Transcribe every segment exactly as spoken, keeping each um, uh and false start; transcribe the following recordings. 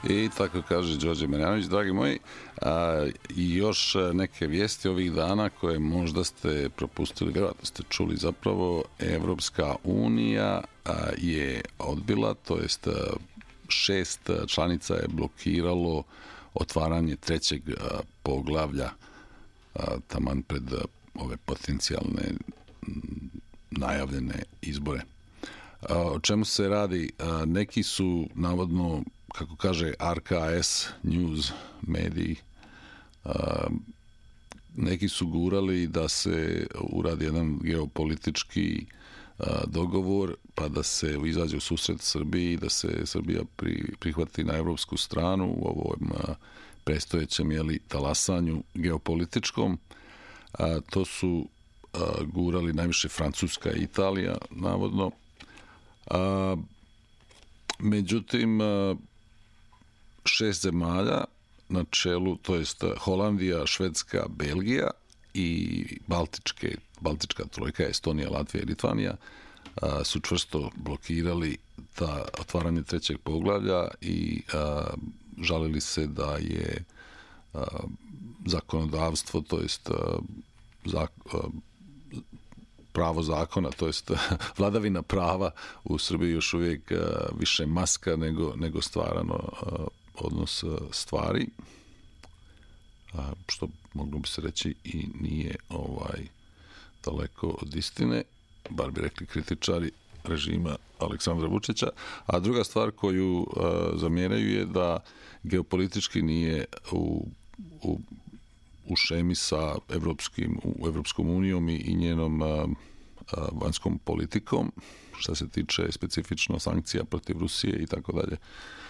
I tako kaže Đorđe Marjanović, dragi moji. A, I još neke vijesti ovih dana koje možda ste propustili, vjerojatno ste čuli zapravo. Evropska unija a, je odbila, to jest a, šest članica je blokiralo otvaranje trećeg a, poglavlja a, taman pred a, ove potencijalne m, najavljene izbore. A, o čemu se radi? A, neki su navodno, kako kaže R K S News mediji, a, neki su gurali da se uradi jedan geopolitički a, dogovor, pa da se izađe u susret Srbiji, da se Srbija pri, prihvati na evropsku stranu u ovom a, prestojećem jeli, talasanju geopolitičkom. A, to su a, gurali najviše Francuska i Italija, navodno. A, međutim, a, šest zemalja na čelu, to jest Holandija, Švedska, Belgija i Baltičke, Baltička trojka, Estonija, Latvija i Litvanija, a, su čvrsto blokirali ta otvaranje trećeg poglavlja i a, žalili se da je a, zakonodavstvo, to jest a, zak, a, pravo zakona, to jest vladavina prava u Srbiji još uvijek a, više maska nego, nego stvarano a, odnos stvari, a, što moglo bi se reći i nije ovaj daleko od istine, bar bi rekli kritičari režima Aleksandra Vučića. A druga stvar koju a, zamjeraju je da geopolitički nije u, u, u šemi sa Evropskim, u Evropskom unijom i, i njenom a, a, vanjskom politikom, što se tiče specifično sankcija protiv Rusije i tako dalje.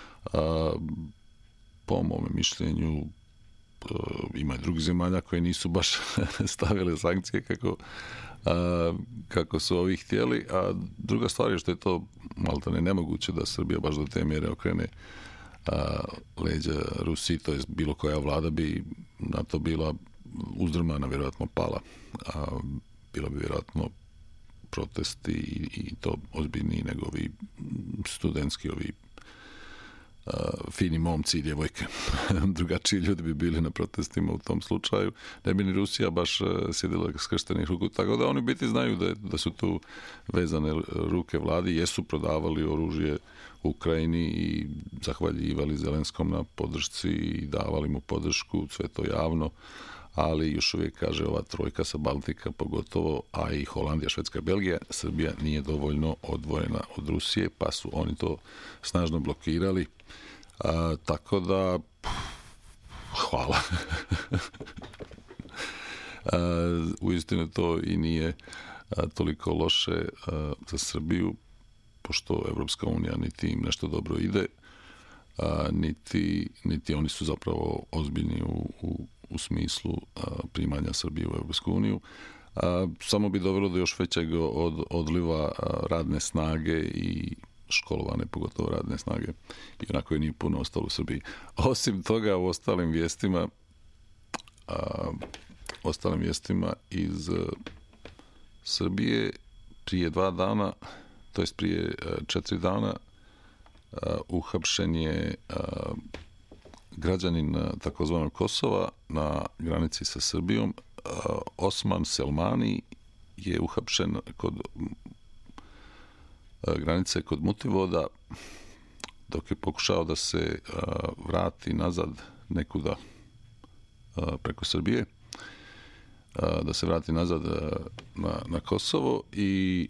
Po mome mišljenju ima i drugih zemalja koje nisu baš stavile sankcije kako, a, kako su ovi htjeli, a druga stvar je što je to maltene nemoguće da Srbija baš do te mjere okrene a, leđa Rusiji, to je bilo koja vlada bi na to bila uzdrmana, vjerojatno pala, a, bilo bi vjerojatno protesti i, i to ozbiljniji nego ovi studentski, ovi Uh, fini momci i djevojke. Drugačiji ljudi bi bili na protestima u tom slučaju. Ne bi ni Rusija baš uh, sjedila skrštenih ruku. Tako da oni biti znaju da, da su tu vezane ruke vladi. Jesu prodavali oružje u Ukrajini i zahvaljivali Zelenskom na podršci i davali mu podršku, sve to javno. Ali još uvijek, kaže ova trojka sa Baltika, pogotovo, a i Holandija, Švedska, Belgija, Srbija nije dovoljno odvojena od Rusije, pa su oni to snažno blokirali. A, tako da, hvala. a, uistinu to i nije a, toliko loše a, za Srbiju, pošto Evropska unija niti im nešto dobro ide, a, niti, niti oni su zapravo ozbiljni u, u u smislu a, primanja Srbije u Evropsku uniju. A, samo bi dovelo do još većeg od, odliva a, radne snage i školovane, pogotovo radne snage. I onako je nije puno ostalo u Srbiji. Osim toga, u ostalim vijestima a, ostalim vijestima iz a, Srbije prije dva dana, to jest prije a, četiri dana, a, uhapšen je a, građanin takozvanog Kosova na granici sa Srbijom. Osman Selmani je uhapšen kod granice kod Mutivoda dok je pokušao da se vrati nazad nekuda preko Srbije, da se vrati nazad na, na Kosovo i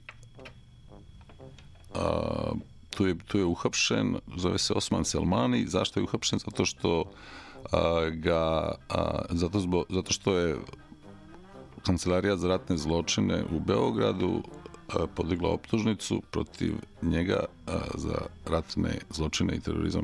a, Tu je, tu je uhapšen, zove se Osman Selmani. Zašto je uhapšen? Zato što a, ga, a, zato, zbo, zato što je Kancelarija za ratne zločine u Beogradu a, podigla optužnicu protiv njega a, za ratne zločine i terorizam.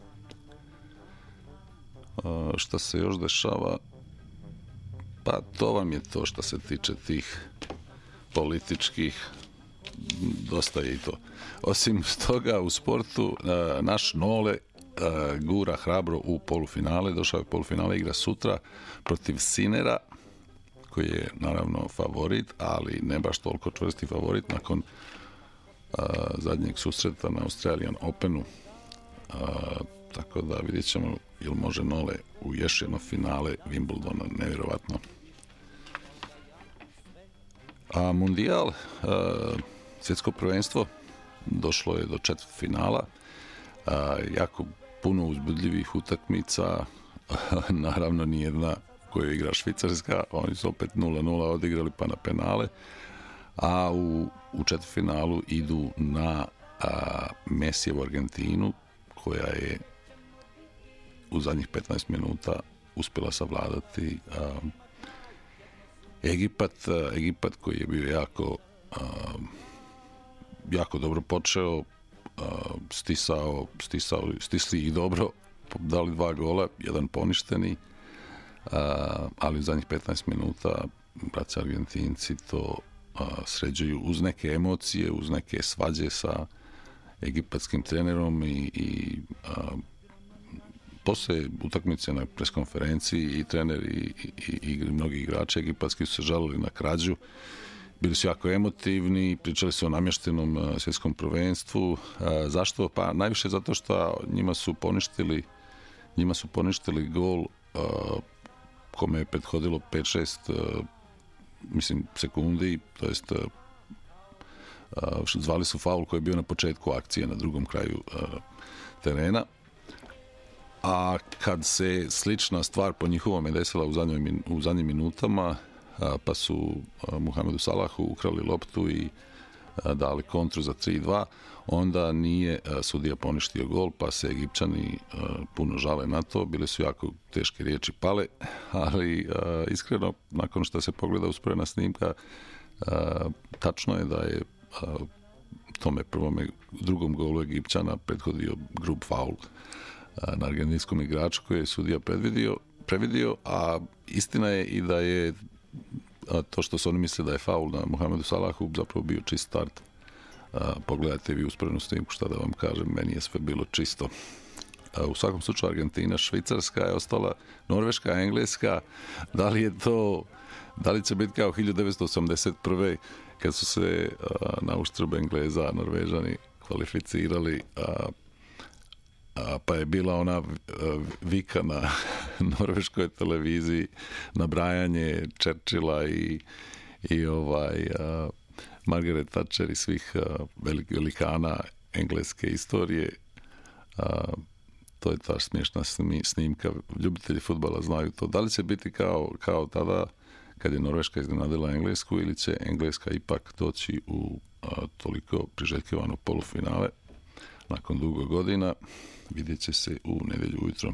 A, šta se još dešava? Pa to vam je to što se tiče tih političkih, dosta je i to. Osim toga, u sportu naš Nole gura hrabro u polufinale, došao je u polufinale, igra sutra protiv Sinera, koji je naravno favorit, ali ne baš toliko čvrsti favorit nakon a, zadnjeg susreta na Australian Openu. A, tako da vidjet ćemo ili može Nole u još jedno finale Wimbledona, nevjerovatno. A Mundijal, svjetsko prvenstvo, došlo je do četvrtfinala, jako puno uzbudljivih utakmica, naravno nijedna koju igra Švicarska, oni su opet nula nula odigrali pa na penale, a u, u četvrtfinalu idu na a, Messijevu Argentinu, koja je u zadnjih petnaest minuta uspjela savladati a, Egipat, a, Egipat koji je bio jako a, jako dobro počeo, a, stisao, stisao, stisli i dobro, dali dva gola, jedan poništeni, a, ali u zadnjih petnaest minuta braća Argentinci to a, sređuju uz neke emocije, uz neke svađe sa egipatskim trenerom i, i a, posle utakmice na preskonferenciji i trener i, i, i, i mnogi igrači egipatski su se žalili na krađu. Bili su jako emotivni, pričali su o namještenom a, svjetskom prvenstvu. A, zašto? Pa najviše zato što njima su poništili njima su poništili gol a, kome je prethodilo pet šest mislim sekundi, to jest a, zvali su faul koji je bio na početku akcije na drugom kraju a, terena. A kad se slična stvar po njihovom je desila u, zadnjoj, u zadnjim minutama, a, pa su a, Muhamedu Salahu ukrali loptu i a, dali kontru za tri dva, onda nije a, sudija poništio gol, pa se Egipćani a, puno žale na to. Bile su jako teške riječi pale, ali a, iskreno, nakon što se pogleda usporena snimka, a, tačno je da je a, tome prvome, drugom golu Egipćana prethodio grub faul na argentinskom igraču koji je sudija predvidio, previdio, a istina je i da je a to što su oni mislili da je faul na Muhamedu Salahu zapravo bio čist start. A, pogledajte vi usporenu snimku, šta da vam kažem, meni je sve bilo čisto. A, u svakom slučaju Argentina, Švicarska je ostala, Norveška, Engleska, da li je to, da li će biti kao hiljadu devetsto osamdeset prve kad su se a, na uštrb Engleza, Norvežani kvalificirali, a, A, pa je bila ona vika na norveškoj televiziji, nabrajanje Churchilla i, i ovaj, a, Margaret Thatcher i svih a, velik, velikana engleske istorije. A, to je ta smiješna snimka. Ljubitelji fudbala znaju to. Da li će biti kao, kao tada kad je Norveška iznenadila Englesku ili će Engleska ipak doći u a, toliko priželjkivano polufinale nakon dugo godina? Vidjet će se u nedjelju ujutro.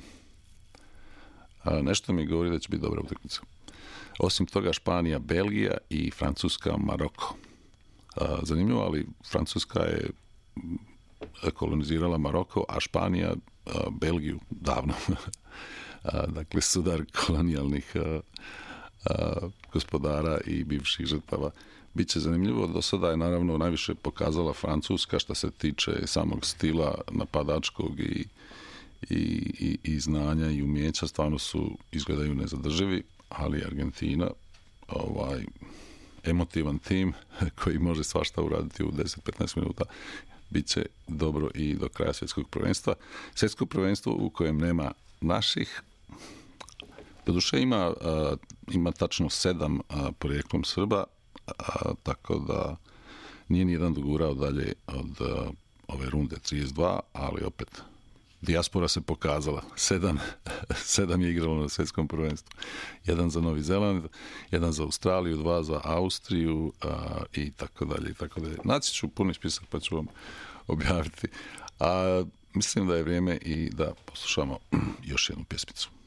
A nešto mi govori da će biti dobra utakmica. Osim toga Španija, Belgija i Francuska, Maroko. A, zanimljivo, ali Francuska je kolonizirala Maroko, a Španija a, Belgiju davno. a, dakle, sudar kolonijalnih a, a, gospodara i bivših žrtava. Biće zanimljivo, do sada je naravno najviše pokazala Francuska što se tiče samog stila napadačkog i, i, i, i znanja i umjeća, stvarno su, izgledaju nezadrživi, ali Argentina, ovaj emotivan tim koji može svašta uraditi u deset do petnaest minuta, bit će dobro i do kraja svjetskog prvenstva. Svjetsko prvenstvo u kojem nema naših, doduše ima, uh, ima tačno sedam uh, porijeklom Srba, A, tako da nije nijedan dogurao dalje od a, ove runde trideset dva, ali opet dijaspora se pokazala. Sedam, sedam je igralo na svjetskom prvenstvu. Jedan za Novi Zeland, jedan za Australiju, dva za Austriju a, i tako dalje i tako dalje. Naći ću puni spisak pa ću vam objaviti. A mislim da je vrijeme i da poslušamo još jednu pjesmicu.